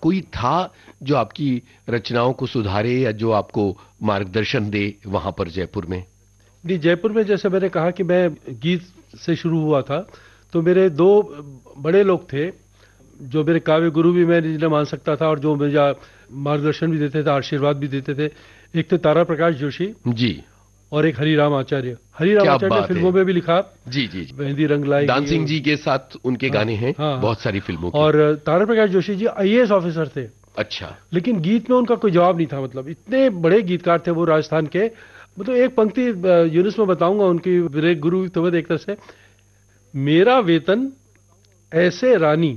कोई था जो आपकी रचनाओं को सुधारे या जो आपको मार्गदर्शन दे वहां पर जयपुर में? जी, जयपुर में जैसे मैंने कहा कि मैं गीत से शुरू हुआ था, तो मेरे दो बड़े लोग थे जो मेरे काव्य गुरु भी मैं जिन्हें मान सकता था और जो मुझे मार्गदर्शन भी देते थे, आशीर्वाद भी देते थे। एक थे तारा प्रकाश जोशी जी। और एक हरिराम आचार्य। हरिराम क्या आचार्य ने बात है। फिल्मों में भी लिखा, जी जी जी। मेहंदी रंग लाएगी। दानसिंह जी के साथ उनके हाँ, गाने हैं हाँ, हाँ। बहुत सारी फिल्मों के। और तारा प्रकाश जोशी जी आईएएस ऑफिसर थे, अच्छा। लेकिन गीत में उनका कोई जवाब नहीं था। मतलब इतने बड़े गीतकार थे वो राजस्थान के। मतलब एक पंक्ति यूनुस में बताऊंगा उनकी, मेरे गुरु तो एक तरह से, मेरा वेतन ऐसे रानी,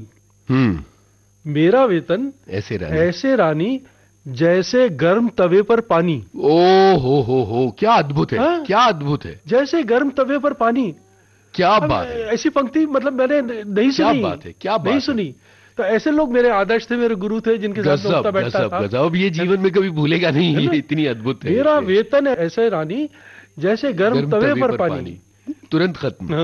मेरा वेतन ऐसे रानी, ऐसे रानी जैसे गर्म तवे पर पानी। ओ हो, क्या अद्भुत है। हाँ? क्या अद्भुत है। जैसे गर्म तवे पर पानी। क्या अब बात है। ऐसी पंक्ति मतलब मैंने नहीं क्या सुनी, बात है, क्या नहीं बात है। सुनी। तो ऐसे लोग मेरे आदर्श थे, मेरे गुरु थे, जिनके साथ मैं उठता गजब बैठता गजब था। गजब। अब ये है जीवन में कभी भूलेगा नहीं, ना? ये इतनी अद्भुत है मेरा ये। वेतन है ऐसे रानी जैसे गर्म गर्म तवे तवे पर पर पानी। पानी, तुरंत खत्म।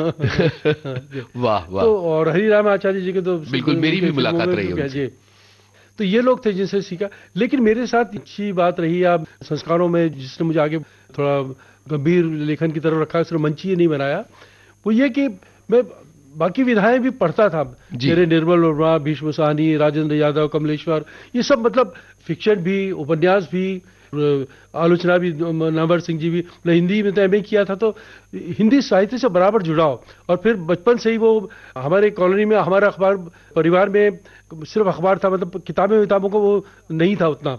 वाह वाह। तो और हरिराम आचार्य जी के तो बिल्कुल, मेरी उनके भी फिल्मों मुलाकात में रही भी उनसे। जी। तो ये लोग थे जिनसे सीखा। लेकिन मेरे साथ अच्छी बात रही आप संस्कारों में, जिसने मुझे आगे थोड़ा गंभीर लेखन की तरफ रखा, सिर्फ मंच ही नहीं बनाया, वो ये कि मैं बाकी विधाएं भी पढ़ता था। जी। मेरे निर्मल वर्मा, भीष्म साहनी, राजेंद्र यादव, कमलेश्वर, ये सब मतलब फिक्शन भी, उपन्यास भी, आलोचना भी, नामवर सिंह जी भी। मैं हिंदी में तो एमए किया था, तो हिंदी साहित्य से बराबर जुड़ाव। और फिर बचपन से ही वो हमारे कॉलोनी में, हमारा अखबार परिवार में सिर्फ अखबार था, मतलब किताबों को वो नहीं था उतना।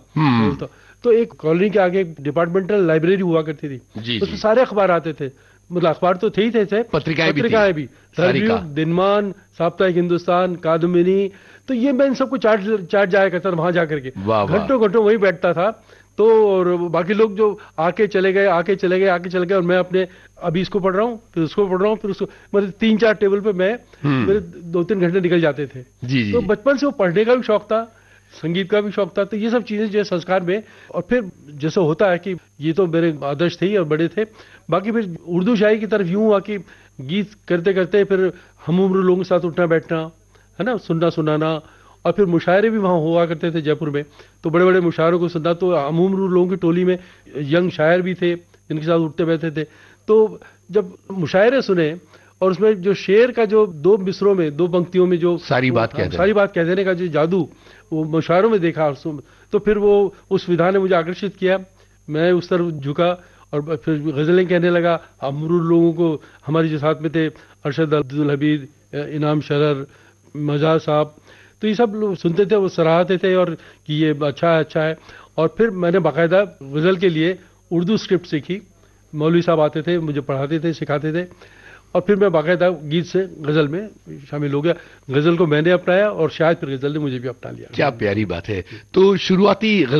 तो एक कॉलोनी के आगे एक डिपार्टमेंटल लाइब्रेरी हुआ करती थी, जी उसमें जी। सारे अखबार आते थे। मतलब अखबार तो थे ही थे, पत्रिकाएं भी थी। पत्रिकाएं भी, सारिका। धर्मयुग, दिनमान, साप्ताहिक हिंदुस्तान, कादम्बिनी। तो ये मैं इन सबको चाट चाट जाया करता था वहां जाकर के, वाह वाह। घंटों घंटों वहीं बैठता था। तो और बाकी लोग जो आके चले गए, आके चले गए, आके चले गए, और मैं अपने अभी इसको पढ़ रहा हूँ, फिर उसको पढ़ रहा हूँ, फिर उसको, मतलब 3-4 टेबल पे मैं, मेरे 2-3 घंटे निकल जाते थे। जी जी। तो बचपन से वो पढ़ने का भी शौक था, संगीत का भी शौक था। तो ये सब चीजें जो है संस्कार में। और फिर जैसे होता है कि ये तो मेरे आदर्श थे ही और बड़े थे। बाकी फिर उर्दू शायरी की तरफ यूं हुआ कि गीत करते करते फिर हम उम्र लोगों के साथ उठना बैठना, है ना, सुनना सुनाना। और फिर मुशायरे भी वहाँ हुआ करते थे जयपुर में, तो बड़े बड़े मुशायरों को सुनना। तो हम उम्र लोगों की टोली में यंग शायर भी थे जिनके साथ उठते बैठते थे। तो जब मुशायरे सुने और उसमें जो शेर का जो 2 मिसरों में, 2 पंक्तियों में जो सारी बात कह देना, सारी बात कह देने का जो जादू वो मुशायरों में देखा, तो फिर वो उस विधा ने मुझे आकर्षित किया। मैं उस तरफ झुका और फिर गज़लें कहने लगा। अमरूर लोगों को, हमारे जो साथ में थे, अरशद अब्दुल हमीद, इनाम शरर, मजा साहब, तो ये सब लोग सुनते थे, वो सराहते थे और कि ये अच्छा है, अच्छा है। और फिर मैंने बाकायदा गज़ल के लिए उर्दू स्क्रिप्ट सीखी। मौलवी साहब आते थे, मुझे पढ़ाते थे, सिखाते थे। और फिर मैं बाकायदा गीत से गज़ल में शामिल हो गया। गज़ल को मैंने अपनाया और शायद फिर गज़ल ने मुझे भी अपना लिया। क्या प्यारी बात है। तो शुरुआती